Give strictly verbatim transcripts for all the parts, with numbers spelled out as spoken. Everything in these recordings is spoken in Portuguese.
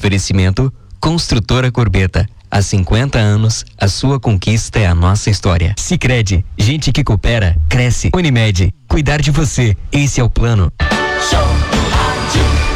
Oferecimento Construtora Corbeta. Há cinquenta anos, a sua conquista é a nossa história. Sicredi, gente que coopera, cresce. Unimed, cuidar de você, esse é o plano. Show do rádio.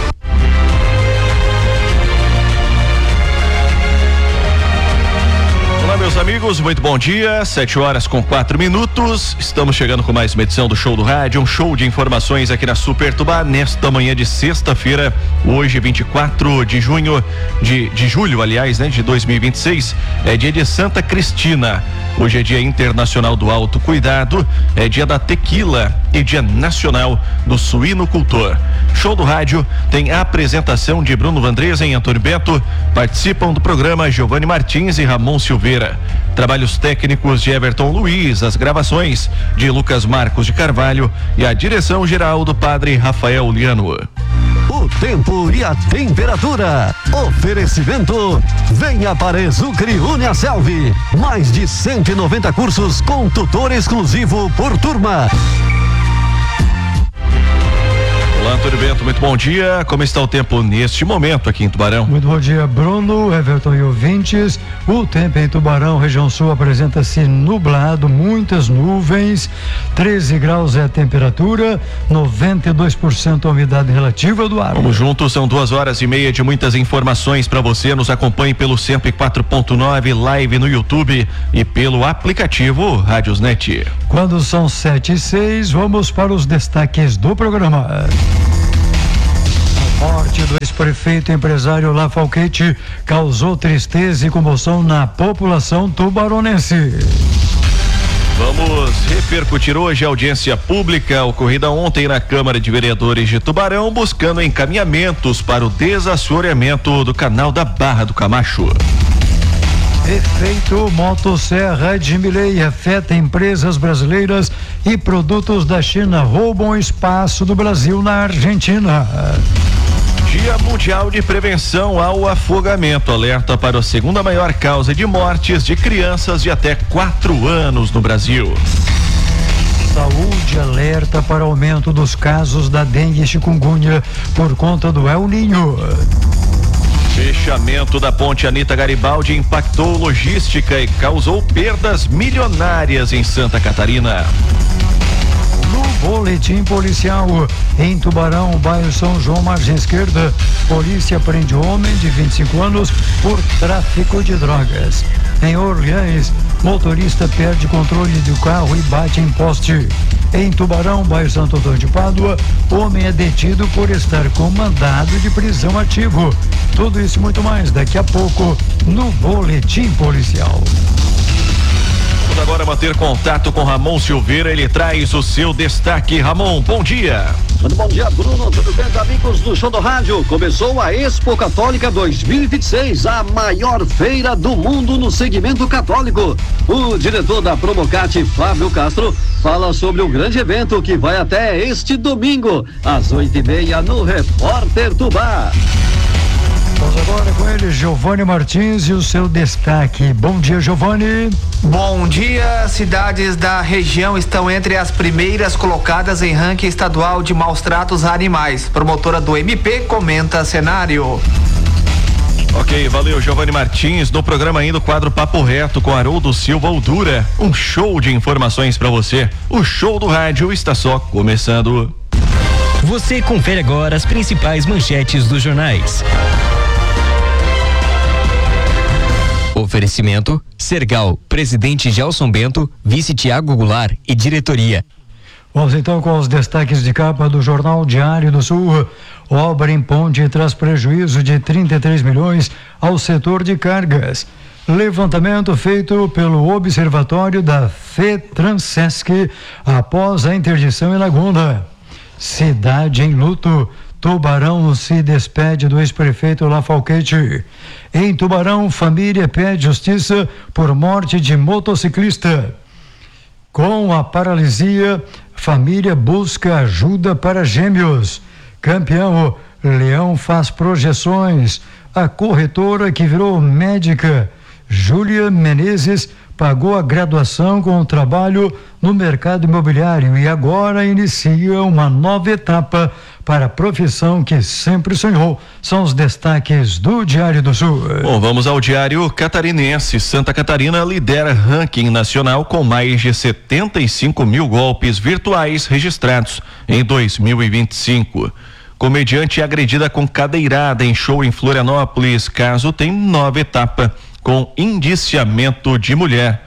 Olá, meus amigos, muito bom dia, sete horas com quatro minutos, estamos chegando com mais uma edição do Show do Rádio, um show de informações aqui na Super Tubá, nesta manhã de sexta-feira, hoje vinte e quatro de junho, de, de julho, aliás, né, de dois mil e vinte e seis, é dia de Santa Cristina, hoje é dia internacional do autocuidado, é dia da tequila e dia nacional do suinocultor. Show do Rádio tem a apresentação de Bruno Vandresa em Antônio Bento, participam do programa Giovanni Martins e Ramon Silveira. Trabalhos técnicos de Everton Luiz, as gravações de Lucas Marcos de Carvalho e a direção geral do padre Rafael Liano. O tempo e a temperatura. Oferecimento. Venha para Exucre Uniaselv. Mais de cento e noventa cursos com tutor exclusivo por turma. Olá, Antônio Bento, muito bom dia. Como está o tempo neste momento aqui em Tubarão? Muito bom dia, Bruno, Everton e ouvintes. O tempo em Tubarão, região sul, apresenta-se nublado, muitas nuvens, treze graus é a temperatura, noventa e dois por cento a umidade relativa do ar. Vamos juntos, são duas horas e meia de muitas informações para você. Nos acompanhe pelo cento e quatro ponto nove, live no YouTube e pelo aplicativo Rádiosnet. Quando são sete e seis, vamos para os destaques do programa. A morte do ex-prefeito empresário La Falquete causou tristeza e comoção na população tubaronense. Vamos repercutir hoje a audiência pública ocorrida ontem na Câmara de Vereadores de Tubarão, buscando encaminhamentos para o desassoreamento do canal da Barra do Camacho. Efeito motosserra de Milei afeta empresas brasileiras e produtos da China roubam espaço do Brasil na Argentina. Dia Mundial de Prevenção ao Afogamento alerta para a segunda maior causa de mortes de crianças de até quatro anos no Brasil. Saúde alerta para aumento dos casos da dengue e chikungunya por conta do El Niño. Fechamento da ponte Anita Garibaldi impactou logística e causou perdas milionárias em Santa Catarina. No boletim policial, em Tubarão, bairro São João, margem esquerda, polícia prende homem de vinte e cinco anos por tráfico de drogas. Em Orleans, motorista perde controle do carro e bate em poste. Em Tubarão, bairro Santo Antônio de Pádua, homem é detido por estar com mandado de prisão ativo. Tudo isso e muito mais daqui a pouco no boletim policial. Vamos agora manter contato com Ramon Silveira, ele traz o seu destaque. Ramon, bom dia. Muito bom dia, Bruno, tudo bem, amigos do Show do Rádio? Começou a Expo Católica dois mil e vinte e seis, a maior feira do mundo no segmento católico. O diretor da Promocate, Fábio Castro, fala sobre o grande evento que vai até este domingo, às oito e meia, no Repórter Tubá. Vamos agora com ele, Giovanni Martins e o seu destaque. Bom dia, Giovanni. Bom dia. Cidades da região estão entre as primeiras colocadas em ranking estadual de maus tratos a animais. Promotora do M P comenta cenário. Ok, valeu, Giovanni Martins. No programa ainda o quadro Papo Reto com Haroldo Silva Aldura. Um show de informações para você. O Show do Rádio está só começando. Você confere agora as principais manchetes dos jornais. Oferecimento Sergal, presidente Gelson Bento, vice Tiago Goulart e diretoria. Vamos então com os destaques de capa do Jornal Diário do Sul. Obra em ponte traz prejuízo de trinta e três milhões ao setor de cargas. Levantamento feito pelo Observatório da FETRANSESC após a interdição em Laguna. Cidade em luto. Tubarão se despede do ex-prefeito La Falquete. Em Tubarão, família pede justiça por morte de motociclista. Com a paralisia, família busca ajuda para gêmeos. Campeão, Leão faz projeções. A corretora que virou médica, Júlia Menezes, pagou a graduação com o trabalho no mercado imobiliário e agora inicia uma nova etapa para a profissão que sempre sonhou. São os destaques do Diário do Sul. Bom, vamos ao Diário Catarinense. Santa Catarina lidera ranking nacional com mais de setenta e cinco mil golpes virtuais registrados em dois mil e vinte e cinco. Comediante agredida com cadeirada em show em Florianópolis. Caso tem nova etapa com indiciamento de mulher.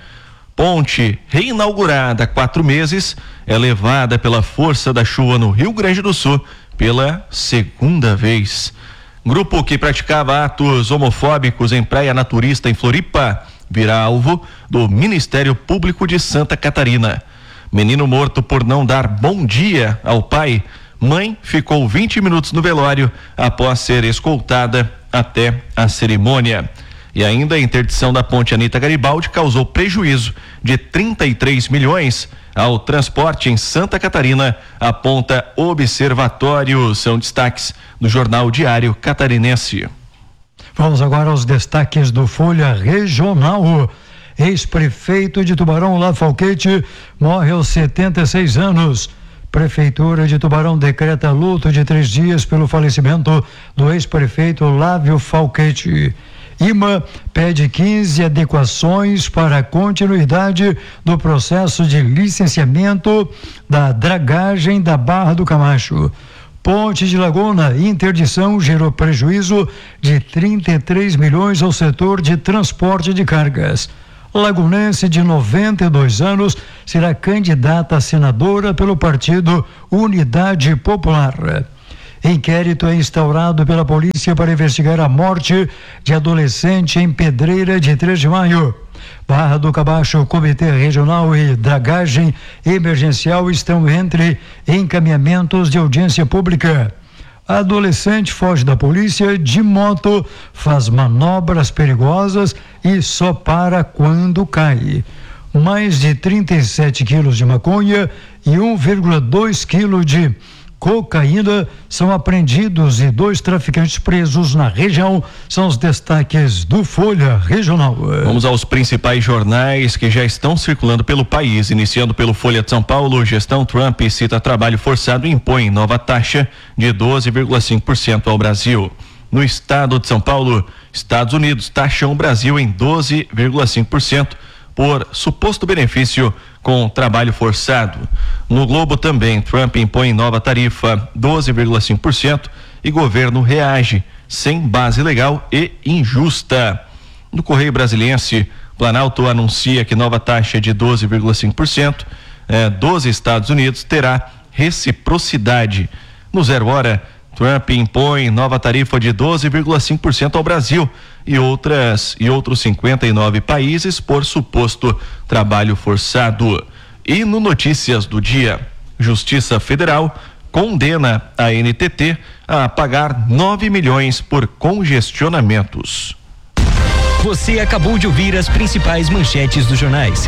Ponte reinaugurada há quatro meses é levada pela força da chuva no Rio Grande do Sul pela segunda vez. Grupo que praticava atos homofóbicos em praia naturista em Floripa virá alvo do Ministério Público de Santa Catarina. Menino morto por não dar bom dia ao pai. Mãe ficou vinte minutos no velório após ser escoltada até a cerimônia. E ainda a interdição da ponte Anita Garibaldi causou prejuízo de trinta e três milhões ao transporte em Santa Catarina, aponta Observatório. São destaques do Jornal Diário Catarinense. Vamos agora aos destaques do Folha Regional. Ex-prefeito de Tubarão, Olavo Falquete, morre aos setenta e seis anos. Prefeitura de Tubarão decreta luto de três dias pelo falecimento do ex-prefeito Olavo Falquete. I M A pede quinze adequações para a continuidade do processo de licenciamento da dragagem da Barra do Camacho. Ponte de Laguna, interdição gerou prejuízo de trinta e três milhões ao setor de transporte de cargas. Lagunense de noventa e dois anos será candidata a senadora pelo partido Unidade Popular. Inquérito é instaurado pela polícia para investigar a morte de adolescente em Pedreira de três de maio. Barra do Cabacho, Comitê Regional e Dragagem Emergencial estão entre encaminhamentos de audiência pública. Adolescente foge da polícia de moto, faz manobras perigosas e só para quando cai. Mais de trinta e sete quilos de maconha e um vírgula dois quilos de cocaína são apreendidos e dois traficantes presos na região. São os destaques do Folha Regional. Vamos aos principais jornais que já estão circulando pelo país, iniciando pelo Folha de São Paulo. Gestão Trump cita trabalho forçado e impõe nova taxa de doze vírgula cinco por cento ao Brasil. No estado de São Paulo, Estados Unidos taxam o Brasil em doze vírgula cinco por cento por suposto benefício com trabalho forçado. No Globo também, Trump impõe nova tarifa, doze vírgula cinco por cento, e governo reage, sem base legal e injusta. No Correio Brasiliense, Planalto anuncia que nova taxa de doze vírgula cinco por cento eh, dos Estados Unidos terá reciprocidade. No Zero Hora, Trump impõe nova tarifa de doze vírgula cinco por cento ao Brasil e outras e outros cinquenta e nove países por suposto trabalho forçado. E no Notícias do Dia, Justiça Federal condena a N T T a pagar nove milhões por congestionamentos. Você acabou de ouvir as principais manchetes dos jornais.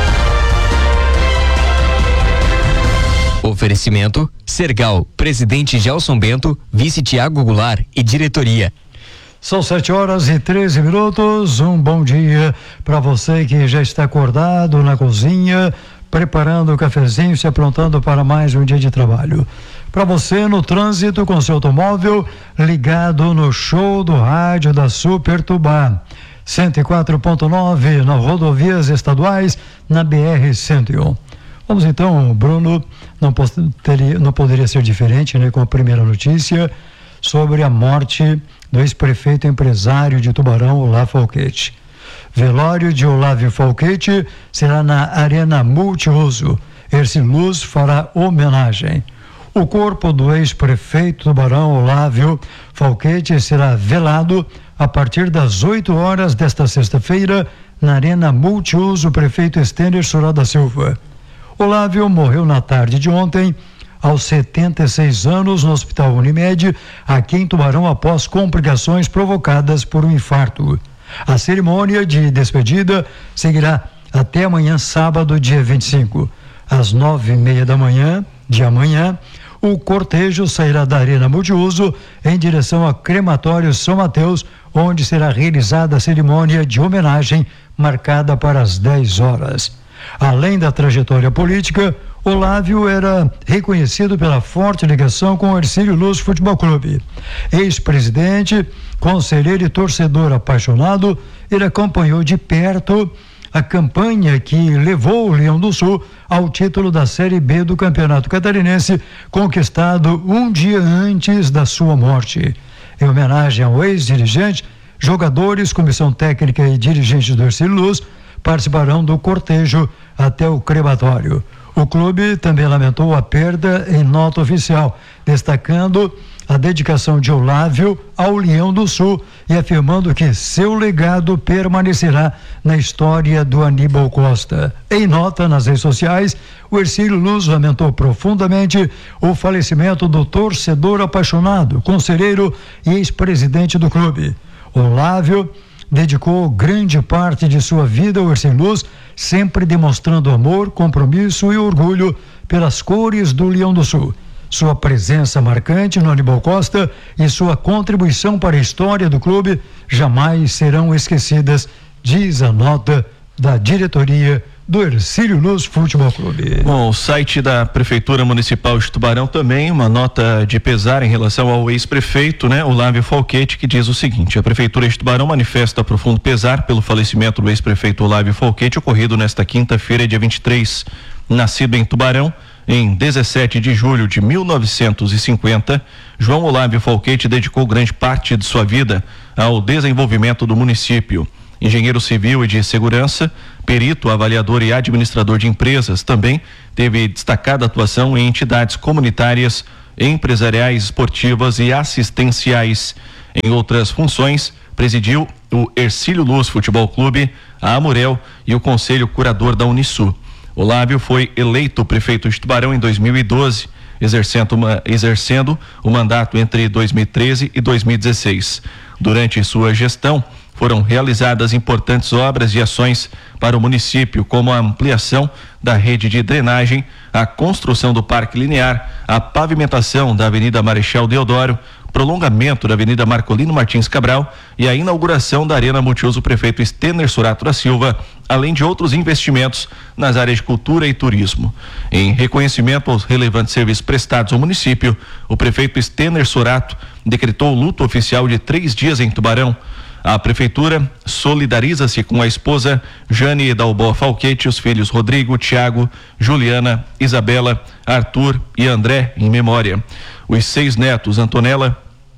Oferecimento: Sergal, presidente Gelson Bento, vice Tiago Goulart e diretoria. São sete horas e treze minutos. Um bom dia para você que já está acordado na cozinha, preparando o cafezinho, se aprontando para mais um dia de trabalho. Para você no trânsito com seu automóvel ligado no show do rádio da Super Tubá. cento e quatro ponto nove nas rodovias estaduais, na B R cento e um. Vamos então, Bruno, não, teria, não poderia ser diferente, né, com a primeira notícia sobre a morte do ex-prefeito empresário de Tubarão, Olavo Falquete. Velório de Olavo Falquete será na Arena Multiuso. Erciluz fará homenagem. O corpo do ex-prefeito Tubarão, Olavo Falquete, será velado a partir das oito horas desta sexta-feira na Arena Multiuso. Prefeito Estênio Sorá da Silva. Olavo morreu na tarde de ontem, aos setenta e seis anos, no Hospital Unimed, aqui em Tubarão, após complicações provocadas por um infarto. A cerimônia de despedida seguirá até amanhã, sábado, dia vinte e cinco. Às nove e meia da manhã de amanhã, O cortejo sairá da Arena Multiuso em direção ao crematório São Mateus, onde será realizada a cerimônia de homenagem marcada para as dez horas. Além da trajetória política, Olávio era reconhecido pela forte ligação com o Hercílio Luz Futebol Clube. Ex-presidente, conselheiro e torcedor apaixonado, ele acompanhou de perto a campanha que levou o Leão do Sul ao título da Série B do Campeonato Catarinense, conquistado um dia antes da sua morte. Em homenagem ao ex-dirigente, jogadores, comissão técnica e dirigentes do Hercílio Luz participarão do cortejo até o crematório. O clube também lamentou a perda em nota oficial, destacando a dedicação de Olávio ao Leão do Sul e afirmando que seu legado permanecerá na história do Aníbal Costa. Em nota nas redes sociais, o Hercílio Luz lamentou profundamente o falecimento do torcedor apaixonado, conselheiro e ex-presidente do clube. Olávio dedicou grande parte de sua vida ao Hercílio Luz, sempre demonstrando amor, compromisso e orgulho pelas cores do Leão do Sul. Sua presença marcante no Aníbal Costa e sua contribuição para a história do clube jamais serão esquecidas, diz a nota da diretoria do Hercílio Luz Futebol Clube. Bom, o site da Prefeitura Municipal de Tubarão também, uma nota de pesar em relação ao ex-prefeito, né, Olávio Falquete, que diz o seguinte: a Prefeitura de Tubarão manifesta profundo pesar pelo falecimento do ex-prefeito Olávio Falquete, ocorrido nesta quinta-feira, dia vinte e três. Nascido em Tubarão em dezessete de julho de mil novecentos e cinquenta, João Olávio Falquete dedicou grande parte de sua vida ao desenvolvimento do município. Engenheiro civil e de segurança, perito, avaliador e administrador de empresas, também teve destacada atuação em entidades comunitárias, empresariais, esportivas e assistenciais. Em outras funções, presidiu o Hercílio Luz Futebol Clube, a Amurel e o Conselho Curador da Unisul. Olávio foi eleito prefeito de Tubarão em dois mil e doze, exercendo, uma, exercendo o mandato entre dois mil e treze e dois mil e dezesseis. Durante sua gestão, foram realizadas importantes obras e ações para o município, como a ampliação da rede de drenagem, a construção do Parque Linear, a pavimentação da Avenida Marechal Deodoro, prolongamento da Avenida Marcolino Martins Cabral e a inauguração da Arena Multiuso Prefeito Stener Sorato da Silva, além de outros investimentos nas áreas de cultura e turismo. Em reconhecimento aos relevantes serviços prestados ao município, o prefeito Stener Sorato decretou luto oficial de três dias em Tubarão. A prefeitura solidariza-se com a esposa Jane Dalbó Falquete, os filhos Rodrigo, Tiago, Juliana, Isabela, Arthur e André, em memória. Os seis netos, Antonella,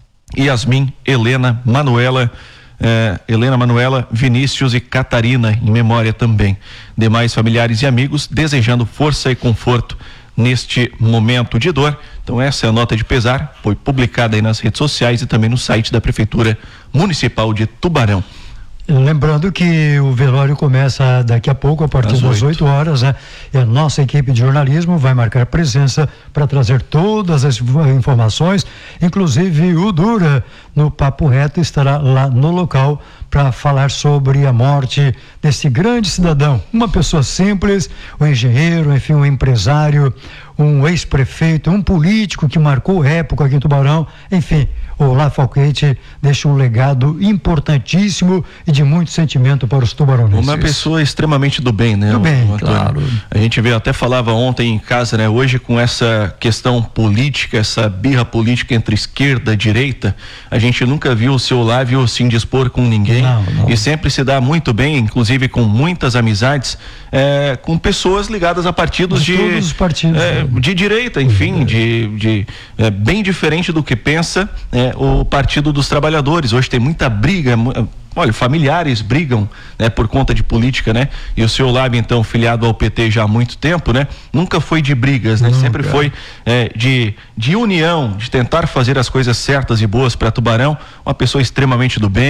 Yasmin, Helena, Manuela, eh, Helena, Manuela, Vinícius e Catarina, em memória também. Demais familiares e amigos desejando força e conforto neste momento de dor. Então essa é a nota de pesar, foi publicada aí nas redes sociais e também no site da Prefeitura Municipal de Tubarão. Lembrando que o velório começa daqui a pouco, a partir das oito horas, né? E a nossa equipe de jornalismo vai marcar presença para trazer todas as informações, inclusive o Dura, no Papo Reto, estará lá no local para falar sobre a morte desse grande cidadão, uma pessoa simples, um engenheiro, enfim, um empresário, um ex-prefeito, um político que marcou época aqui em Tubarão, enfim. O Olávio Falquete deixa um legado importantíssimo e de muito sentimento para os tubaronenses. Uma pessoa extremamente do bem, né? Do bem, Antônio? claro. A gente vê, até falava ontem em casa, né? Hoje, com essa questão política, essa birra política entre esquerda e direita, a gente nunca viu o seu Olávio se indispor com ninguém. Não, não. E sempre se dá muito bem, inclusive com muitas amizades, é, com pessoas ligadas a partidos de todos os partidos, é, né? de direita, enfim, de, de é, bem diferente do que pensa é, o Partido dos Trabalhadores. Hoje tem muita briga. Olha, familiares brigam, né, por conta de política, né? E o seu Olávio, então, filiado ao P T já há muito tempo, né? Nunca foi de brigas, né? Nunca. Sempre foi é, de, de união, de tentar fazer as coisas certas e boas para Tubarão. Uma pessoa extremamente do bem,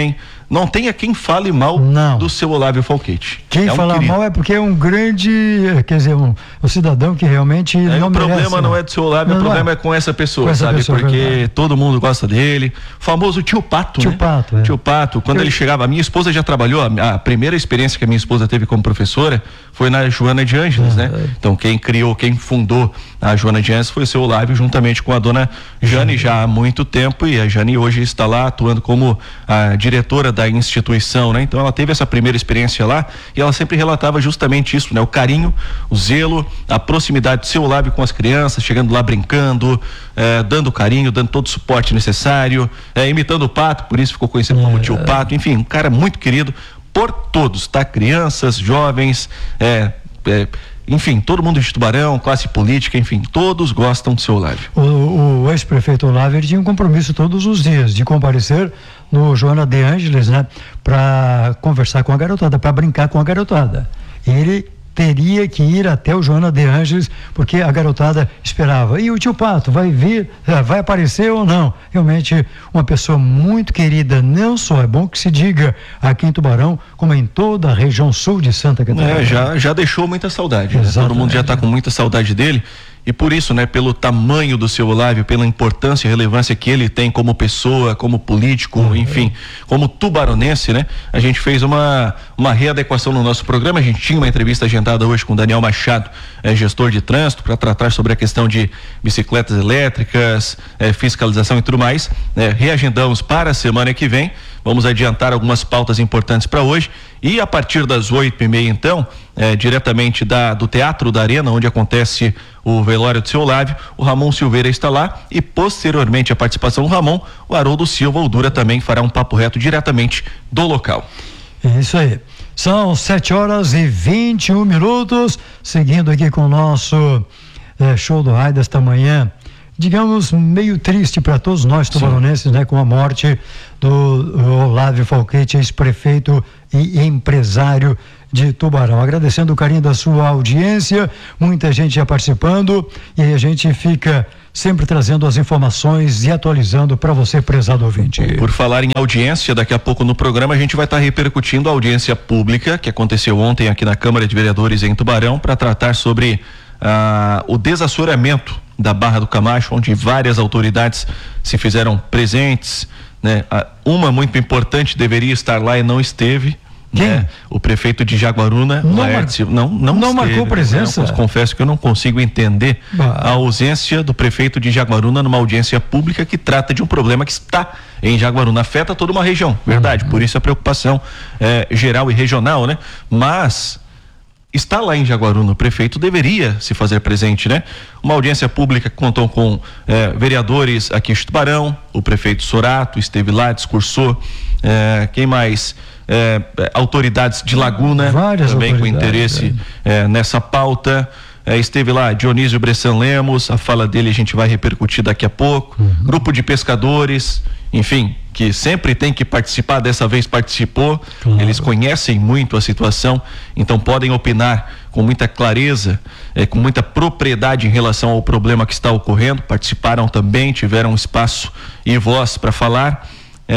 não tenha quem fale mal não. do seu Olávio Falquete. Quem é um falar querido. mal é porque é um grande, quer dizer, um, um cidadão que realmente é, não o merece. O problema não é do seu Olávio, não, o problema não. é com essa pessoa, com essa sabe? Pessoa, porque verdade. todo mundo gosta dele. O famoso tio Pato, tio né? Pato, é. Tio Pato, quando Eu... ele chegava, a minha esposa já trabalhou, a, a primeira experiência que a minha esposa teve como professora foi na Joana de Ângeles, ah, né? É. Então quem criou, quem fundou a Joana de Ângeles foi o seu Olávio, juntamente com a dona Jane, já há muito tempo, e a Jane hoje está lá atuando como a diretora da instituição, né? Então ela teve essa primeira experiência lá e ela sempre relatava justamente isso, né? O carinho, o zelo, a proximidade do seu Olávio com as crianças, chegando lá brincando, eh, dando carinho, dando todo o suporte necessário, eh, imitando o Pato, por isso ficou conhecido como tio Pato, enfim, um cara muito querido por todos, tá? Crianças, jovens, é, é, enfim, todo mundo de Tubarão, classe política, enfim, todos gostam do seu Olávio. O, o ex-prefeito Olávio, ele tinha um compromisso todos os dias de comparecer no Joana de Ângeles, né, para conversar com a garotada, para brincar com a garotada. E ele teria que ir até o Joana de Ângeles, porque a garotada esperava. E o tio Pato vai vir, vai aparecer ou não? Realmente uma pessoa muito querida, não só é bom que se diga aqui em Tubarão, como em toda a região sul de Santa Catarina. É, já, já deixou muita saudade, né? Todo mundo já está com muita saudade dele. E por isso, né, pelo tamanho do seu Olávio, pela importância e relevância que ele tem como pessoa, como político, uhum. enfim, como tubaronense, né? A gente fez uma, uma readequação no nosso programa. A gente tinha uma entrevista agendada hoje com o Daniel Machado, é, gestor de trânsito, para tratar sobre a questão de bicicletas elétricas, é, fiscalização e tudo mais. É, reagendamos para a semana que vem. Vamos adiantar algumas pautas importantes para hoje. E a partir das oito e meia, então, é, diretamente da, do Teatro da Arena, onde acontece o velório do seu Olávio, o Ramon Silveira está lá, e posteriormente a participação do Ramon, o Haroldo Silva, o Dura, também fará um papo reto diretamente do local. Isso aí. São sete horas e vinte e um minutos, seguindo aqui com o nosso é, show do raio desta manhã. Digamos, meio triste para todos nós tubaronenses, né, com a morte do Olávio Falquete, ex-prefeito e empresário de Tubarão. Agradecendo o carinho da sua audiência, muita gente já participando, e a gente fica sempre trazendo as informações e atualizando para você, prezado ouvinte. Por falar em audiência, daqui a pouco no programa a gente vai estar tá repercutindo a audiência pública que aconteceu ontem aqui na Câmara de Vereadores em Tubarão, para tratar sobre ah, o desassoreamento da Barra do Camacho, onde várias autoridades se fizeram presentes, né? Uma muito importante deveria estar lá e não esteve. Quem? Né? O prefeito de Jaguaruna, não, Laerte, não, não, não esteve, marcou presença. Eu confesso que eu não consigo entender bah. a ausência do prefeito de Jaguaruna numa audiência pública que trata de um problema que está em Jaguaruna, afeta toda uma região, verdade, uhum. Por isso a preocupação é, geral e regional, né? Mas está lá em Jaguaruna, o prefeito deveria se fazer presente, né? Uma audiência pública que contou com é, vereadores aqui em Tubarão, o prefeito Sorato esteve lá, discursou, é, quem mais? É, autoridades de Laguna, várias também com interesse é. É, nessa pauta. É, esteve lá Dionísio Bressan Lemos, a fala dele a gente vai repercutir daqui a pouco. Uhum. Grupo de pescadores, enfim, que sempre tem que participar, dessa vez participou. Claro. Eles conhecem muito a situação, então podem opinar com muita clareza, é, com muita propriedade em relação ao problema que está ocorrendo. Participaram também, tiveram espaço e voz para falar.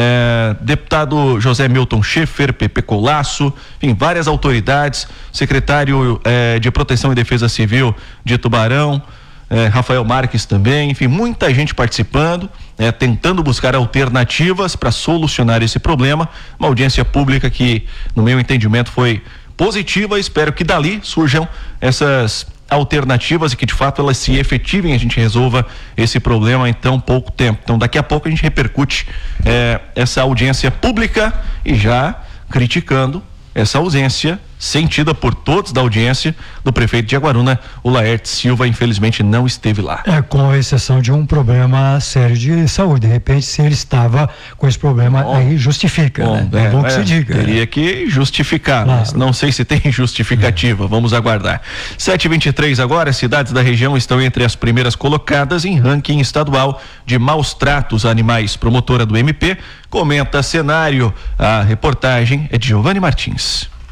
É, deputado José Milton Schaefer, P P Colasso, enfim, várias autoridades, secretário é, de Proteção e Defesa Civil de Tubarão, é, Rafael Marques também, enfim, muita gente participando, é, tentando buscar alternativas para solucionar esse problema. Uma audiência pública que, no meu entendimento, foi positiva. Espero que dali surjam essas alternativas e que de fato elas se efetivem, a gente resolva esse problema em tão pouco tempo. Então daqui a pouco a gente repercute eh, essa audiência pública e já criticando essa ausência sentida por todos da audiência do prefeito de Jaguaruna, o Laerte Silva, infelizmente não esteve lá. É, com exceção de um problema sério de saúde. De repente, se ele estava com esse problema, bom, aí justifica, bom, né? É, é bom que é, se diga. Teria né? que justificar, claro. Mas não sei se tem justificativa, é. Vamos aguardar. sete e vinte e três agora, as cidades da região estão entre as primeiras colocadas em ranking estadual de maus tratos a animais. Promotora do M P comenta cenário, a reportagem é de Giovanni Martins.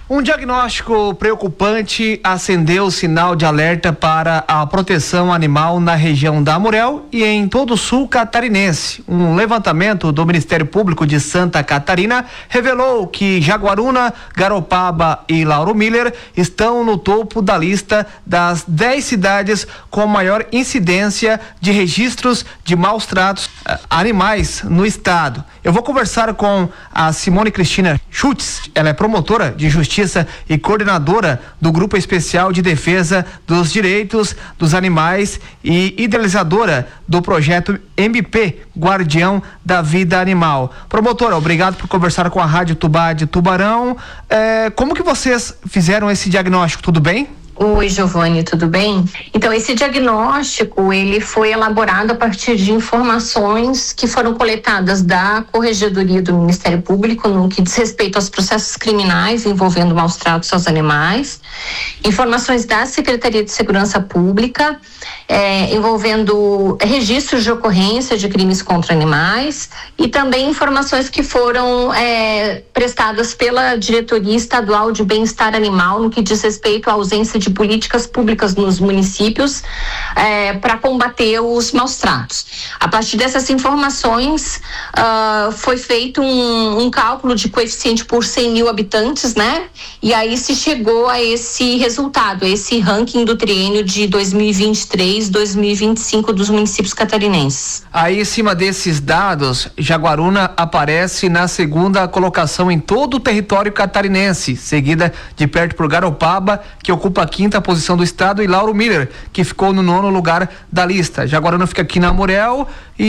Um diagnóstico preocupante acendeu o sinal de alerta para a proteção animal na região da Amurel e em todo o sul catarinense. Um levantamento do Ministério Público de Santa Catarina revelou que Jaguaruna, Garopaba e Lauro Miller estão no topo da lista das dez cidades com maior incidência de registros de maus tratos a animais no estado. Eu vou conversar com a Simone Cristina Schutz, ela é promotora de justiça e coordenadora do Grupo Especial de Defesa dos Direitos dos Animais e idealizadora do projeto M P, Guardião da Vida Animal. Promotora, obrigado por conversar com a Rádio Tubá de Tubarão. É, como que vocês fizeram esse diagnóstico? Tudo bem? Oi, Giovanni, tudo bem? Então, esse diagnóstico, ele foi elaborado a partir de informações que foram coletadas da Corregedoria do Ministério Público no que diz respeito aos processos criminais envolvendo maus tratos aos animais, informações da Secretaria de Segurança Pública, é, envolvendo registros de ocorrência de crimes contra animais e também informações que foram é, prestadas pela Diretoria Estadual de Bem-Estar Animal no que diz respeito à ausência de de políticas públicas nos municípios é, para combater os maus tratos. A partir dessas informações uh, foi feito um, um cálculo de coeficiente por cem mil habitantes, né? E aí se chegou a esse resultado, esse ranking do triênio de dois mil e vinte e três, dois mil e vinte e cinco dos municípios catarinenses. Aí, em cima desses dados, Jaguaruna aparece na segunda colocação em todo o território catarinense, seguida de perto por Garopaba, que ocupa a quinta posição do estado, e Lauro Miller, que ficou no nono lugar da lista. Jaguaruna fica aqui na Amurel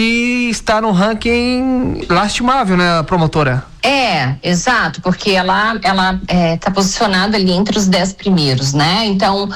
e está no ranking lastimável, né, promotora? É, exato, porque ela ela é, tá posicionada ali entre os dez primeiros, né? Então,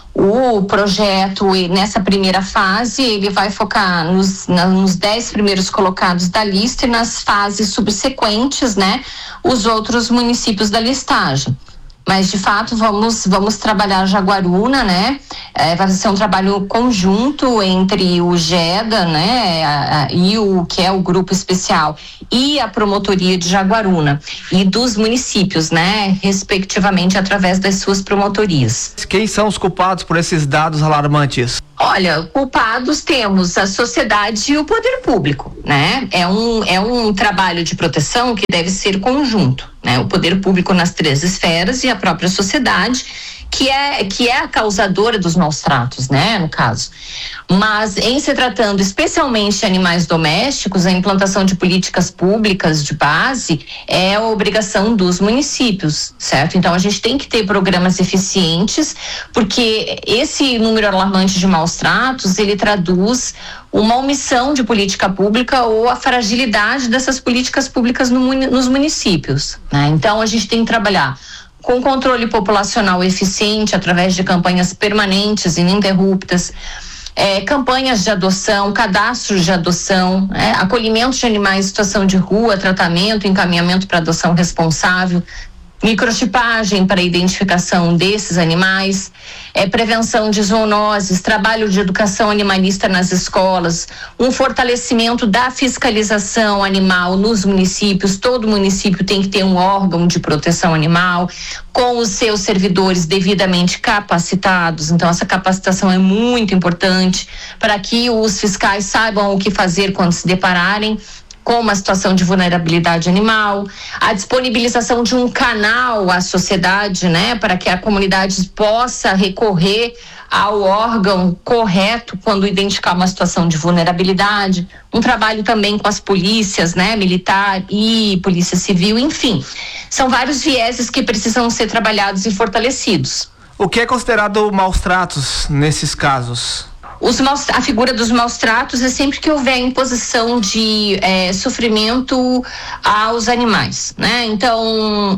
o projeto, nessa primeira fase, ele vai focar nos, na, nos dez primeiros colocados da lista e nas fases subsequentes, né, os outros municípios da listagem. Mas, de fato, vamos, vamos trabalhar Jaguaruna, né? É, vai ser um trabalho conjunto entre o GEDA, né? A, a, e o que é o Grupo Especial e a Promotoria de Jaguaruna e dos municípios, né? Respectivamente, através das suas promotorias. Quem são os culpados por esses dados alarmantes? Olha, culpados temos a sociedade e o poder público, né? É um, é um trabalho de proteção que deve ser conjunto, né? O poder público nas três esferas e a própria sociedade, que é, que é a causadora dos maus tratos, né? No caso. Mas, em se tratando especialmente de animais domésticos, a implantação de políticas públicas de base é a obrigação dos municípios, certo? Então, a gente tem que ter programas eficientes, porque esse número alarmante de maus tratos, ele traduz uma omissão de política pública ou a fragilidade dessas políticas públicas no, nos municípios, né? Então, a gente tem que trabalhar com controle populacional eficiente através de campanhas permanentes e ininterruptas, é, campanhas de adoção, cadastros de adoção, é, acolhimento de animais em situação de rua, tratamento, encaminhamento para adoção responsável, microchipagem para identificação desses animais, é, prevenção de zoonoses, trabalho de educação animalista nas escolas, um fortalecimento da fiscalização animal nos municípios. Todo município tem que ter um órgão de proteção animal com os seus servidores devidamente capacitados. Então, essa capacitação é muito importante para que os fiscais saibam o que fazer quando se depararem com uma situação de vulnerabilidade animal, a disponibilização de um canal à sociedade, né, para que a comunidade possa recorrer ao órgão correto quando identificar uma situação de vulnerabilidade, um trabalho também com as polícias, né, militar e polícia civil, enfim, são vários vieses que precisam ser trabalhados e fortalecidos. O que é considerado maus tratos nesses casos? Os maus, a figura dos maus tratos é sempre que houver imposição de é, sofrimento aos animais, né? Então,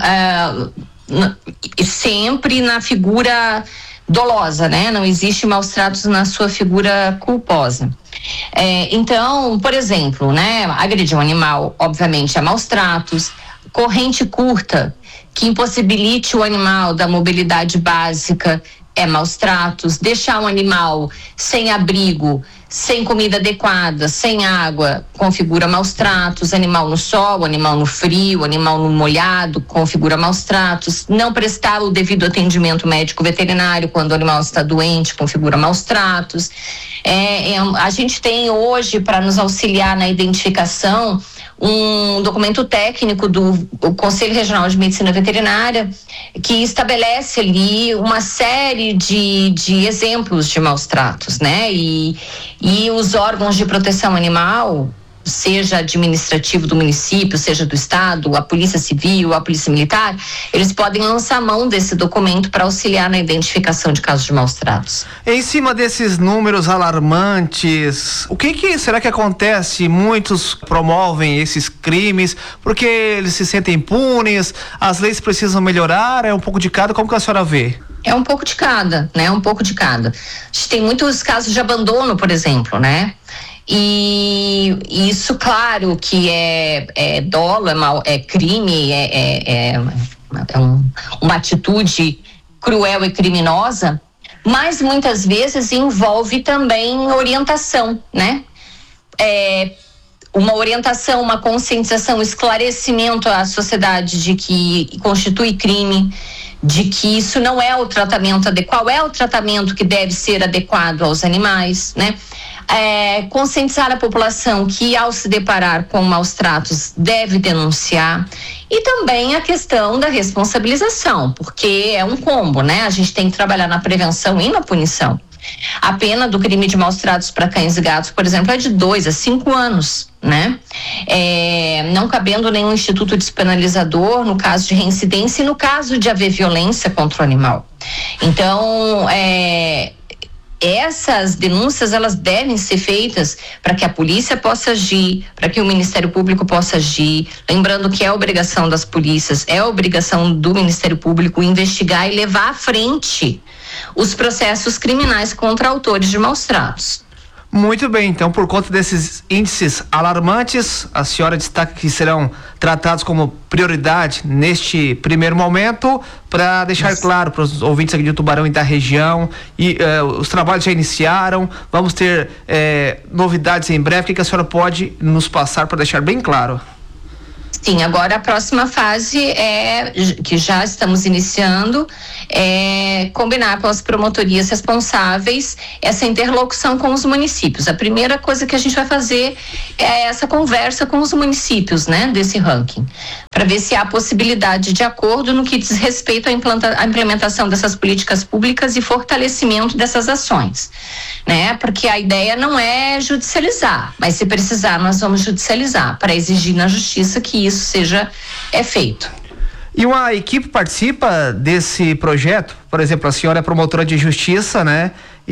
é, sempre na figura dolosa, né? Não existe maus tratos na sua figura culposa. É, então, por exemplo, né? Agredir um animal, obviamente, é maus tratos. Corrente curta, que impossibilite o animal da mobilidade básica, é maus tratos, deixar um animal sem abrigo, sem comida adequada, sem água, configura maus tratos, animal no sol, animal no frio, animal no molhado, configura maus tratos, não prestar o devido atendimento médico veterinário quando o animal está doente, configura maus tratos. É, é, a gente tem hoje, para nos auxiliar na identificação, um documento técnico do, do Conselho Regional de Medicina Veterinária que estabelece ali uma série de, de exemplos de maus tratos, né? E, e os órgãos de proteção animal, seja administrativo do município, seja do estado, a polícia civil, a polícia militar, eles podem lançar mão desse documento para auxiliar na identificação de casos de maus tratos. Em cima desses números alarmantes, o que que será que acontece? Muitos promovem esses crimes porque eles se sentem impunes, as leis precisam melhorar, é um pouco de cada, como que a senhora vê? É um pouco de cada, né? Um pouco de cada. A gente tem muitos casos de abandono, por exemplo, né? E isso, claro, que é, é dolo, é, mal, é crime, é, é, é, é um, uma atitude cruel e criminosa, mas muitas vezes envolve também orientação, né? É, uma orientação, uma conscientização, esclarecimento à sociedade de que constitui crime, de que isso não é o tratamento adequado, qual é o tratamento que deve ser adequado aos animais, né? É, conscientizar a população que, ao se deparar com maus tratos, deve denunciar, e também a questão da responsabilização, porque é um combo, né? A gente tem que trabalhar na prevenção e na punição. A pena do crime de maus tratos para cães e gatos, por exemplo, é de dois a cinco anos, né? É, não cabendo nenhum instituto despenalizador no caso de reincidência e no caso de haver violência contra o animal. Então, é, essas denúncias, elas devem ser feitas para que a polícia possa agir, para que o Ministério Público possa agir, lembrando que é obrigação das polícias, é obrigação do Ministério Público investigar e levar à frente os processos criminais contra autores de maus tratos. Muito bem, então, por conta desses índices alarmantes, a senhora destaca que serão tratados como prioridade neste primeiro momento, para deixar Isso. claro para os ouvintes aqui de Tubarão e da região, e uh, os trabalhos já iniciaram, vamos ter uh, novidades em breve. O que, que a senhora pode nos passar para deixar bem claro? Sim, agora a próxima fase é, que já estamos iniciando, é combinar com as promotorias responsáveis essa interlocução com os municípios. A primeira coisa que a gente vai fazer é essa conversa com os municípios, né, desse ranking, para ver se há possibilidade de acordo no que diz respeito à, implanta, à implementação dessas políticas públicas e fortalecimento dessas ações, né, porque a ideia não é judicializar, mas se precisar nós vamos judicializar para exigir na justiça que isso seja é feito. E uma equipe participa desse projeto? Por exemplo, a senhora é promotora de justiça, né?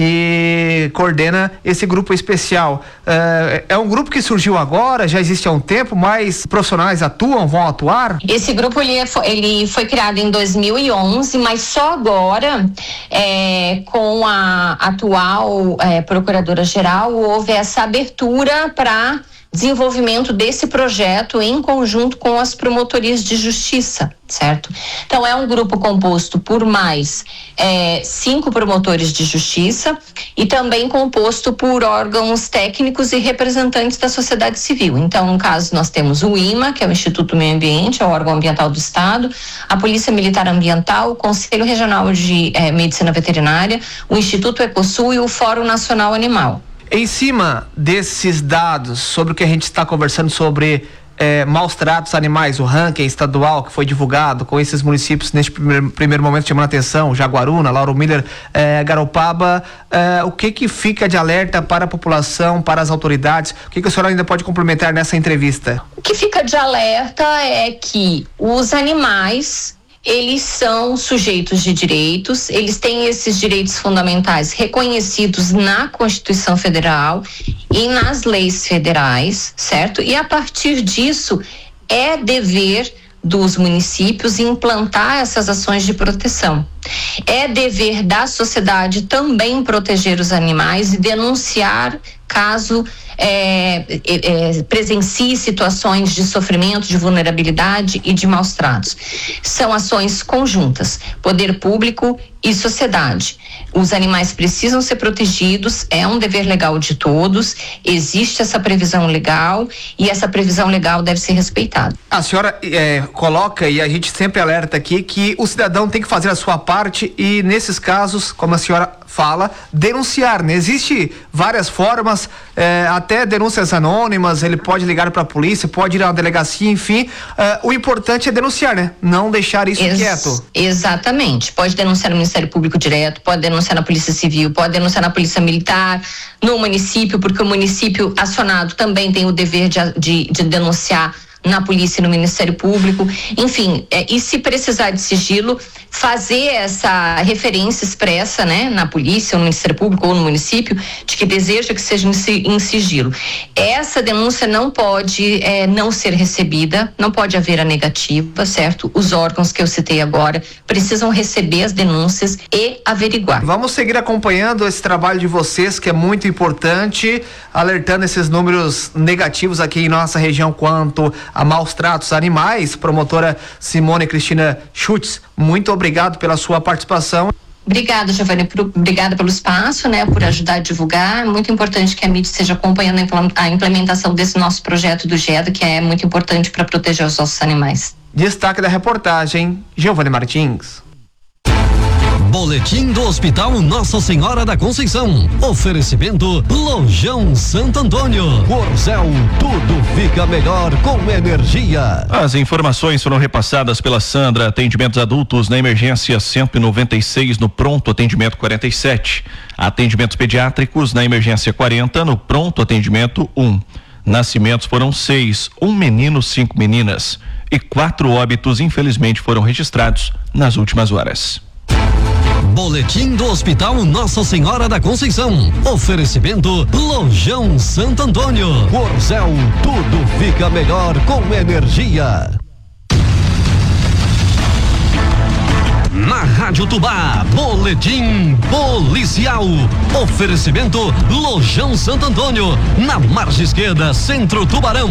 E coordena esse grupo especial. Uh, é um grupo que surgiu agora, já existe há um tempo, mais profissionais atuam, vão atuar? Esse grupo ele, é, ele foi criado em dois mil e onze, mas só agora, é, com a atual é, procuradora-geral, houve essa abertura para desenvolvimento desse projeto em conjunto com as promotorias de justiça, certo? Então é um grupo composto por mais é, cinco promotores de justiça e também composto por órgãos técnicos e representantes da sociedade civil. Então, no caso, nós temos o I M A, que é o Instituto do Meio Ambiente, é o órgão ambiental do Estado, a Polícia Militar Ambiental, o Conselho Regional de é, Medicina Veterinária, o Instituto Ecosul e o Fórum Nacional Animal. Em cima desses dados, sobre o que a gente está conversando sobre eh, maus tratos animais, o ranking estadual que foi divulgado com esses municípios neste primeiro, primeiro momento chamando a atenção, Jaguaruna, Lauro Miller, eh, Garopaba, eh, o que que fica de alerta para a população, para as autoridades? O que que a senhora ainda pode complementar nessa entrevista? O que fica de alerta é que os animais, eles são sujeitos de direitos, eles têm esses direitos fundamentais reconhecidos na Constituição Federal e nas leis federais, certo? E a partir disso, é dever dos municípios implantar essas ações de proteção. É dever da sociedade também proteger os animais e denunciar caso é, é, presencie situações de sofrimento, de vulnerabilidade e de maus tratos. São ações conjuntas, poder público e sociedade. Os animais precisam ser protegidos, é um dever legal de todos, existe essa previsão legal e essa previsão legal deve ser respeitada. A senhora é, coloca, e a gente sempre alerta aqui, que o cidadão tem que fazer a sua parte e, nesses casos, como a senhora fala, denunciar, né? Existe várias formas, é, até denúncias anônimas, ele pode ligar para a polícia, pode ir à delegacia, enfim, é, o importante é denunciar, né? Não deixar isso Ex- quieto. Exatamente, pode denunciar no Ministério Público direto, pode denunciar na Polícia Civil, pode denunciar na Polícia Militar, no município, porque o município acionado também tem o dever de, de, de denunciar na polícia e no Ministério Público, enfim, é, e se precisar de sigilo, fazer essa referência expressa, né, na polícia, ou no Ministério Público ou no município, de que deseja que seja em sigilo. Essa denúncia não pode é, não ser recebida, não pode haver a negativa, certo? Os órgãos que eu citei agora precisam receber as denúncias e averiguar. Vamos seguir acompanhando esse trabalho de vocês, que é muito importante, alertando esses números negativos aqui em nossa região quanto a maus tratos animais. Promotora Simone Cristina Schutz, muito obrigado pela sua participação. Obrigada, Giovanni, por, obrigada pelo espaço, né, por ajudar a divulgar. Muito importante que a mídia esteja acompanhando a implementação desse nosso projeto do GEDO, que é muito importante para proteger os nossos animais. Destaque da reportagem, Giovanni Martins. Boletim do Hospital Nossa Senhora da Conceição. Oferecimento Lojão Santo Antônio. Corzel, tudo fica melhor com energia. As informações foram repassadas pela Sandra. Atendimentos adultos na emergência cento e noventa e seis, no pronto atendimento quarenta e sete. Atendimentos pediátricos na emergência quarenta, no pronto atendimento um. Nascimentos foram seis, um menino, cinco meninas. E quatro óbitos, infelizmente, foram registrados nas últimas horas. Boletim do Hospital Nossa Senhora da Conceição. Oferecimento Lojão Santo Antônio. Corzel, tudo fica melhor com energia. Na Rádio Tubá, Boletim Policial. Oferecimento Lojão Santo Antônio, na margem esquerda, Centro Tubarão.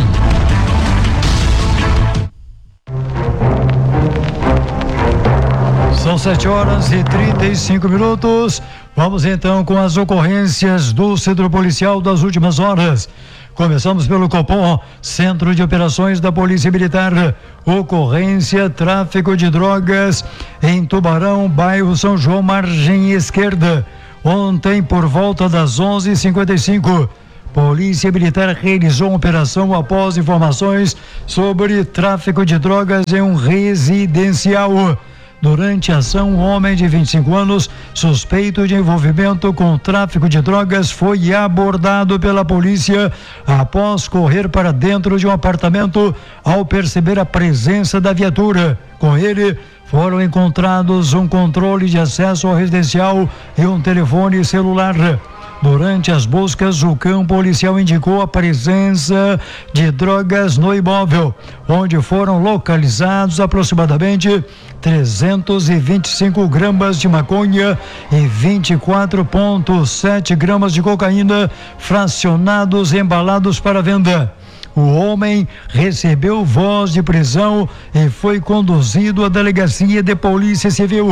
São sete horas e trinta e cinco minutos. Vamos então com as ocorrências do Centro Policial das últimas horas. Começamos pelo Copom, Centro de Operações da Polícia Militar. Ocorrência, tráfico de drogas em Tubarão, bairro São João, margem esquerda. Ontem, por volta das onze e cinquenta e cinco, Polícia Militar realizou uma operação após informações sobre tráfico de drogas em um residencial. Durante a ação, um homem de vinte e cinco anos, suspeito de envolvimento com tráfico de drogas, foi abordado pela polícia após correr para dentro de um apartamento ao perceber a presença da viatura. Com ele, foram encontrados um controle de acesso ao residencial e um telefone celular. Durante as buscas, o cão policial indicou a presença de drogas no imóvel, onde foram localizados aproximadamente trezentos e vinte e cinco gramas de maconha e vinte e quatro vírgula sete gramas de cocaína fracionados e embalados para venda. O homem recebeu voz de prisão e foi conduzido à delegacia de Polícia Civil.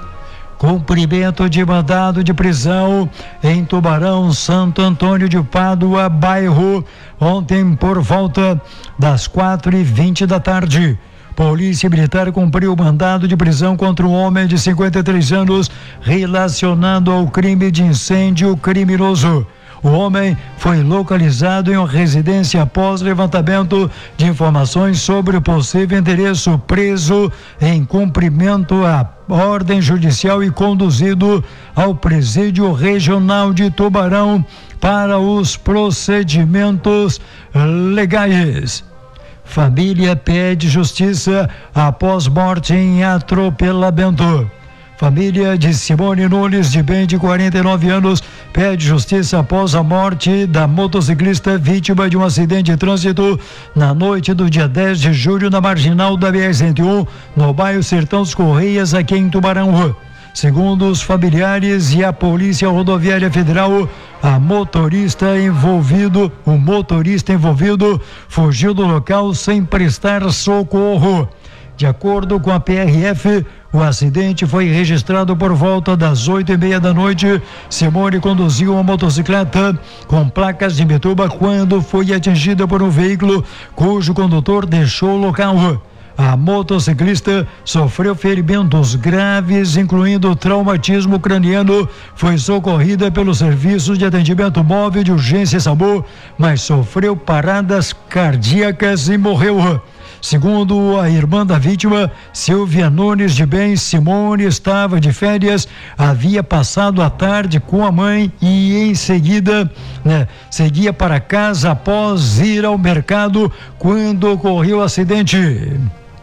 Cumprimento de mandado de prisão em Tubarão, Santo Antônio de Pádua, bairro, ontem por volta das quatro e vinte da tarde. Polícia Militar cumpriu o mandado de prisão contra um homem de cinquenta e três anos relacionado ao crime de incêndio criminoso. O homem foi localizado em uma residência após levantamento de informações sobre o possível endereço, preso em cumprimento à ordem judicial e conduzido ao Presídio Regional de Tubarão para os procedimentos legais. Família pede justiça após morte em atropelamento. Família de Simone Nunes de Bem, de quarenta e nove anos, pede justiça após a morte da motociclista vítima de um acidente de trânsito na noite do dia dez de julho na marginal da B R cento e um, no bairro Sertão dos Correias, aqui em Tubarão. Segundo os familiares e a Polícia Rodoviária Federal, a motorista envolvido, o motorista envolvido fugiu do local sem prestar socorro. De acordo com a P R F, o acidente foi registrado por volta das oito e meia da noite. Simone conduziu uma motocicleta com placas de Imbituba quando foi atingida por um veículo cujo condutor deixou o local. A motociclista sofreu ferimentos graves, incluindo traumatismo craniano. Foi socorrida pelo Serviço de Atendimento Móvel de Urgência SAMU, mas sofreu paradas cardíacas e morreu. Segundo a irmã da vítima, Silvia Nunes de Bens, Simone estava de férias, havia passado a tarde com a mãe e em seguida, né, seguia para casa após ir ao mercado quando ocorreu o acidente.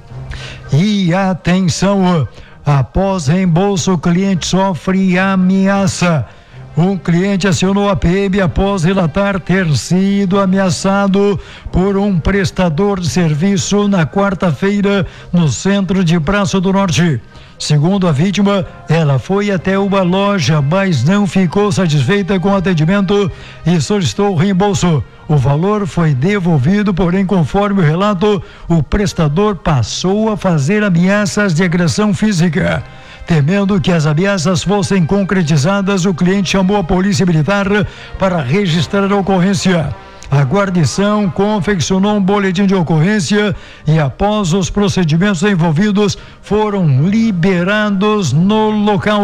E atenção, após reembolso, o cliente sofre ameaça. Um cliente acionou a P M após relatar ter sido ameaçado por um prestador de serviço na quarta-feira no centro de Braço do Norte. Segundo a vítima, ela foi até uma loja, mas não ficou satisfeita com o atendimento e solicitou reembolso. O valor foi devolvido, porém, conforme o relato, o prestador passou a fazer ameaças de agressão física. Temendo que as ameaças fossem concretizadas, o cliente chamou a polícia militar para registrar a ocorrência. A guarnição confeccionou um boletim de ocorrência e, após os procedimentos envolvidos, foram liberados no local.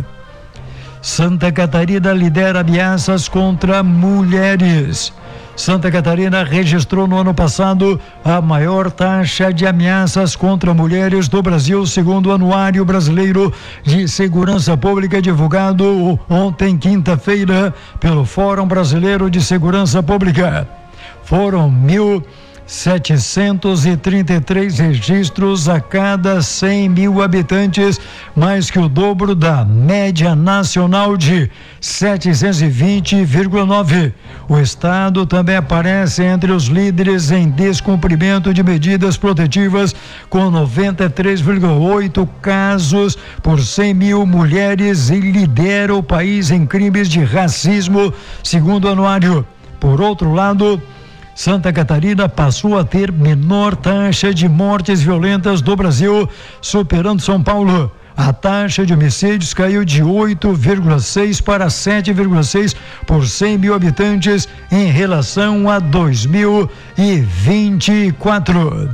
Santa Catarina lidera ameaças contra mulheres. Santa Catarina registrou no ano passado a maior taxa de ameaças contra mulheres do Brasil, segundo o Anuário Brasileiro de Segurança Pública, divulgado ontem, quinta-feira, pelo Fórum Brasileiro de Segurança Pública. Foram mil setecentos e trinta e três registros a cada cem mil habitantes, mais que o dobro da média nacional de setecentos e vinte vírgula nove. O estado também aparece entre os líderes em descumprimento de medidas protetivas, com noventa e três vírgula oito casos por cem mil mulheres, e lidera o país em crimes de racismo, segundo o anuário. Por outro lado, Santa Catarina passou a ter menor taxa de mortes violentas do Brasil, superando São Paulo. A taxa de homicídios caiu de oito vírgula seis para sete vírgula seis por cem mil habitantes em relação a dois mil e vinte e quatro.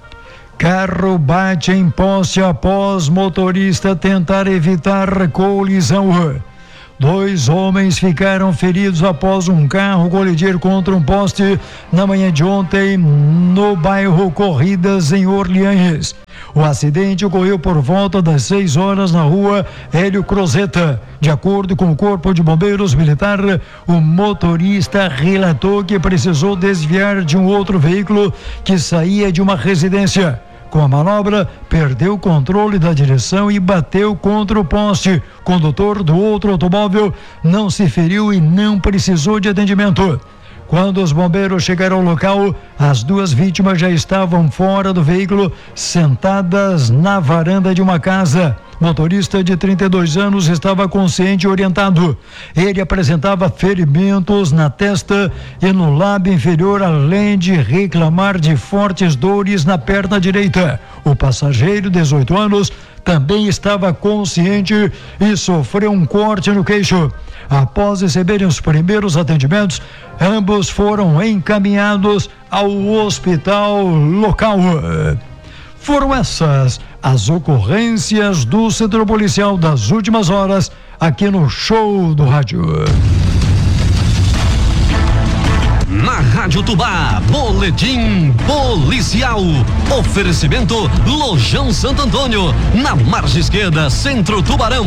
Carro bate em poste após motorista tentar evitar colisão. Dois homens ficaram feridos após um carro colidir contra um poste na manhã de ontem no bairro Corridas, em Orleans. O acidente ocorreu por volta das seis horas na rua Hélio Crozeta. De acordo com o Corpo de Bombeiros Militar, o motorista relatou que precisou desviar de um outro veículo que saía de uma residência. Com a manobra, perdeu o controle da direção e bateu contra o poste. O condutor do outro automóvel não se feriu e não precisou de atendimento. Quando os bombeiros chegaram ao local, as duas vítimas já estavam fora do veículo, sentadas na varanda de uma casa. O motorista de trinta e dois anos estava consciente e orientado. Ele apresentava ferimentos na testa e no lábio inferior, além de reclamar de fortes dores na perna direita. O passageiro, dezoito anos, também estava consciente e sofreu um corte no queixo. Após receberem os primeiros atendimentos, ambos foram encaminhados ao hospital local. Foram essas as ocorrências do Centro Policial das últimas horas aqui no Show do Rádio. Na Rádio Tubá, boletim policial. Oferecimento Lojão Santo Antônio, na margem esquerda, Centro Tubarão.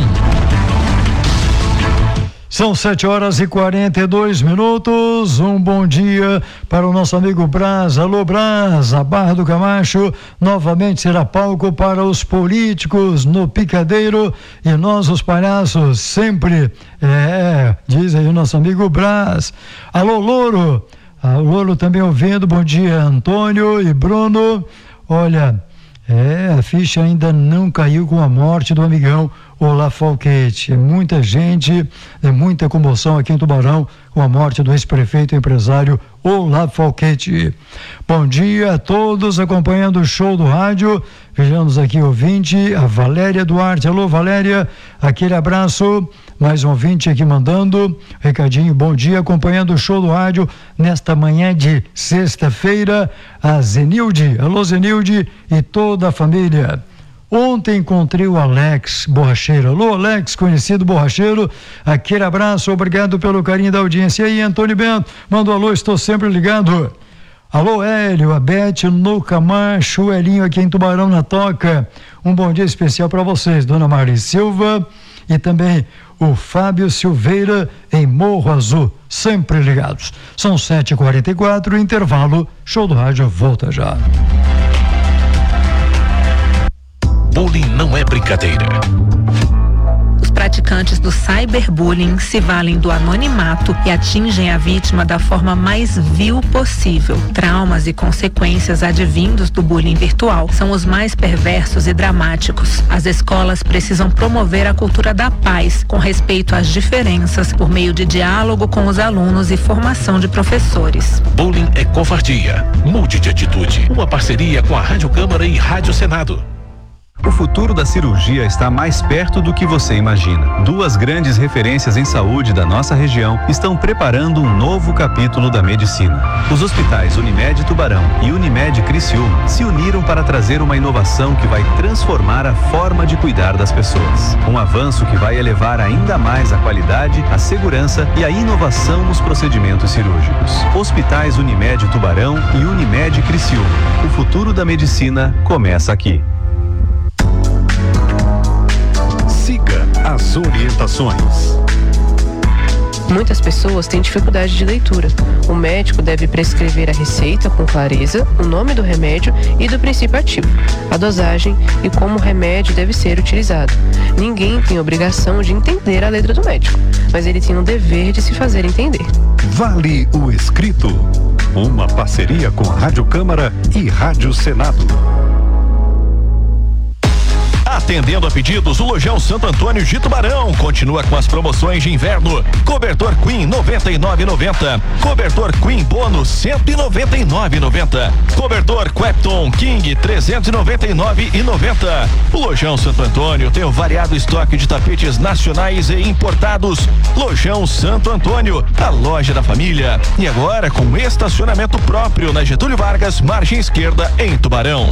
São sete horas e quarenta e dois minutos. Um bom dia para o nosso amigo Braz. Alô, Braz, a Barra do Camacho novamente será palco para os políticos no Picadeiro, e nós, os palhaços, sempre, é, diz aí o nosso amigo Braz. Alô, Louro. Alô, Louro também ouvindo. Bom dia, Antônio e Bruno. Olha, é, a ficha ainda não caiu com a morte do amigão. Olá Falquete. Muita gente, é muita comoção aqui em Tubarão com a morte do ex-prefeito e empresário Olá Falquete. Bom dia a todos acompanhando o show do rádio. Vejamos aqui o ouvinte, a Valéria Duarte. Alô Valéria, aquele abraço. Mais um ouvinte aqui mandando recadinho, bom dia, acompanhando o show do rádio nesta manhã de sexta-feira, a Zenilde. Alô Zenilde e toda a família. Ontem encontrei o Alex Borracheiro. Alô, Alex, conhecido Borracheiro. Aquele abraço, obrigado pelo carinho da audiência. E aí, Antônio Bento, manda um alô, estou sempre ligado. Alô, Hélio, a Beth no Camacho, o Elinho aqui em Tubarão na Toca. Um bom dia especial para vocês, dona Marli Silva e também o Fábio Silveira em Morro Azul, sempre ligados. São sete e quarenta e quatro, intervalo, show do rádio volta já. Bullying não é brincadeira. Os praticantes do cyberbullying se valem do anonimato e atingem a vítima da forma mais vil possível. Traumas e consequências advindos do bullying virtual são os mais perversos e dramáticos. As escolas precisam promover a cultura da paz, com respeito às diferenças, por meio de diálogo com os alunos e formação de professores. Bullying é covardia. Mude de atitude. Uma parceria com a Rádio Câmara e Rádio Senado. O futuro da cirurgia está mais perto do que você imagina. Duas grandes referências em saúde da nossa região estão preparando um novo capítulo da medicina. Os hospitais Unimed Tubarão e Unimed Criciúma se uniram para trazer uma inovação que vai transformar a forma de cuidar das pessoas. Um avanço que vai elevar ainda mais a qualidade, a segurança e a inovação nos procedimentos cirúrgicos. Hospitais Unimed Tubarão e Unimed Criciúma. O futuro da medicina começa aqui. Siga as orientações. Muitas pessoas têm dificuldade de leitura. O médico deve prescrever a receita com clareza, o nome do remédio e do princípio ativo, a dosagem e como o remédio deve ser utilizado. Ninguém tem obrigação de entender a letra do médico, mas ele tem o dever de se fazer entender. Vale o escrito. Uma parceria com a Rádio Câmara e Rádio Senado. Atendendo a pedidos, o Lojão Santo Antônio de Tubarão continua com as promoções de inverno. Cobertor Queen noventa e nove reais e noventa centavos. Cobertor Queen Bônus cento e noventa e nove reais e noventa centavos. Cobertor Quepton King trezentos e noventa e nove reais e noventa centavos. O Lojão Santo Antônio tem um variado estoque de tapetes nacionais e importados. Lojão Santo Antônio, a loja da família. E agora com estacionamento próprio na Getúlio Vargas, margem esquerda, em Tubarão.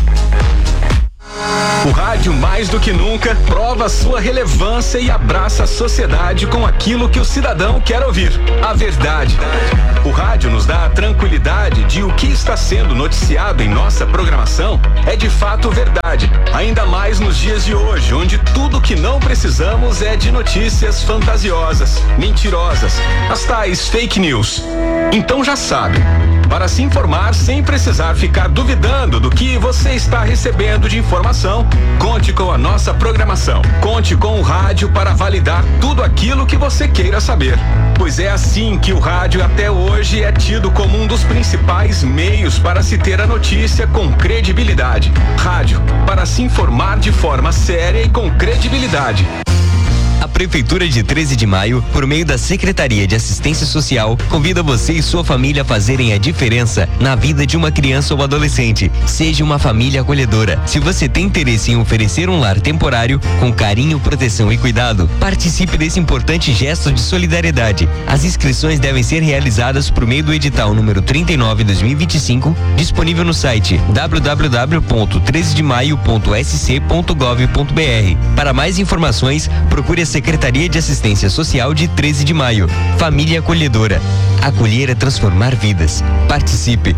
O rádio, mais do que nunca, prova sua relevância e abraça a sociedade com aquilo que o cidadão quer ouvir: a verdade. O rádio nos dá a tranquilidade de o que está sendo noticiado em nossa programação é de fato verdade, ainda mais nos dias de hoje, onde tudo que não precisamos é de notícias fantasiosas, mentirosas, as tais fake news. Então já sabe, para se informar sem precisar ficar duvidando do que você está recebendo de informação, conte com a nossa programação. Conte com o rádio para validar tudo aquilo que você queira saber. Pois é assim que o rádio até hoje é tido como um dos principais meios para se ter a notícia com credibilidade. Rádio, para se informar de forma séria e com credibilidade. A Prefeitura de treze de Maio, por meio da Secretaria de Assistência Social, convida você e sua família a fazerem a diferença na vida de uma criança ou adolescente. Seja uma família acolhedora. Se você tem interesse em oferecer um lar temporário, com carinho, proteção e cuidado, participe desse importante gesto de solidariedade. As inscrições devem ser realizadas por meio do edital número trinta e nove barra dois mil e vinte e cinco, disponível no site w w w ponto treze de maio ponto s c ponto gov ponto b r. Para mais informações, procure a Secretaria de Assistência Social de treze de Maio. Família acolhedora. Acolher é transformar vidas. Participe.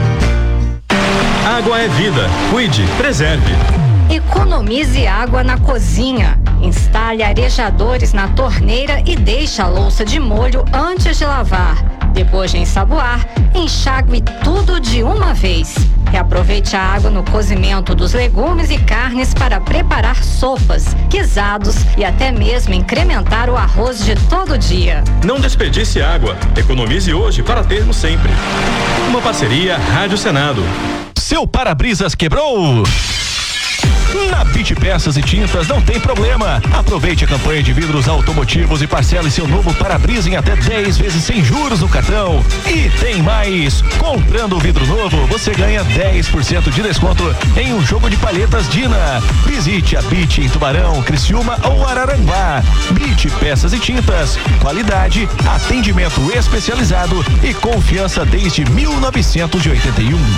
Água é vida. Cuide, preserve. Economize água na cozinha. Instale arejadores na torneira e deixe a louça de molho antes de lavar. Depois de ensaboar, enxague tudo de uma vez. Reaproveite a água no cozimento dos legumes e carnes para preparar sopas, guisados e até mesmo incrementar o arroz de todo dia. Não desperdice água. Economize hoje para termos sempre. Uma parceria Rádio Senado. Seu para-brisas quebrou? Na Beach Peças e Tintas não tem problema. Aproveite a campanha de vidros automotivos e parcele seu novo para-brisa em até dez vezes sem juros no cartão. E tem mais! Comprando o vidro novo, você ganha dez por cento de desconto em um jogo de palhetas Dina. Visite a Beach em Tubarão, Criciúma ou Araranguá. Beach Peças e Tintas. Qualidade, atendimento especializado e confiança desde mil novecentos e oitenta e um.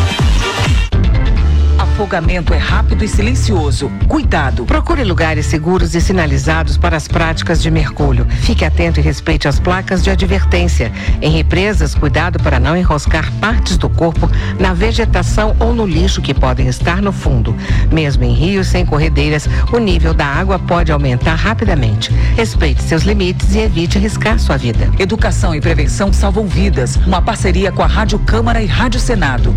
Afogamento é rápido e silencioso. Cuidado. Procure lugares seguros e sinalizados para as práticas de mergulho. Fique atento e respeite as placas de advertência. Em represas, cuidado para não enroscar partes do corpo na vegetação ou no lixo que podem estar no fundo. Mesmo em rios sem corredeiras, o nível da água pode aumentar rapidamente. Respeite seus limites e evite arriscar sua vida. Educação e prevenção salvam vidas. Uma parceria com a Rádio Câmara e Rádio Senado.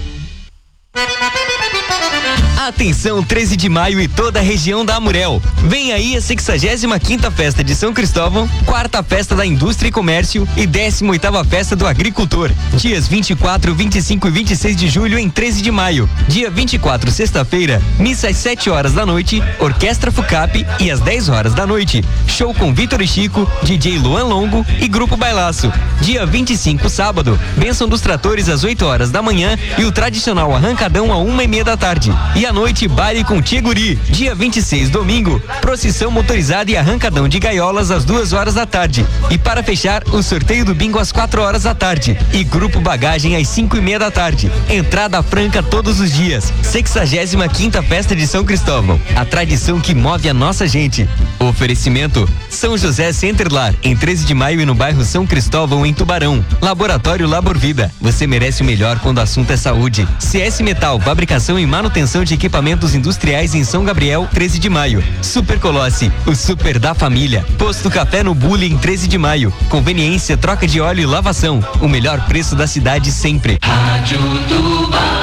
Atenção, treze de maio e toda a região da Amurel. Vem aí a sexagésima quinta Festa de São Cristóvão, quarta Festa da Indústria e Comércio e décima oitava Festa do Agricultor. Dias vinte e quatro, vinte e cinco e vinte e seis de julho em treze de maio. Dia vinte e quatro, sexta-feira, missa às sete horas da noite, Orquestra Fucap e às dez horas da noite, show com Vitor e Chico, D J Luan Longo e Grupo Bailaço. Dia vinte e cinco, sábado, bênção dos tratores às oito horas da manhã e o tradicional arrancadão a uma e meia da tarde. E à noite, baile com Tiguri. Dia vinte e seis, domingo, procissão motorizada e arrancadão de gaiolas às duas horas da tarde. E para fechar, o sorteio do bingo às quatro horas da tarde. E grupo bagagem às cinco e meia da tarde. Entrada franca todos os dias. sexagésima quinta Festa de São Cristóvão. A tradição que move a nossa gente. Oferecimento: São José Centerlar, em treze de maio e no bairro São Cristóvão, em Tubarão. Laboratório Labor Vida. Você merece o melhor quando o assunto é saúde. C S Metal, fabricação e manutenção de equipamentos industriais em São Gabriel, treze de maio. Super Colosse, o super da família. Posto Café no Bully, em treze de maio. Conveniência, troca de óleo e lavação. O melhor preço da cidade sempre. Rádio Tubarão.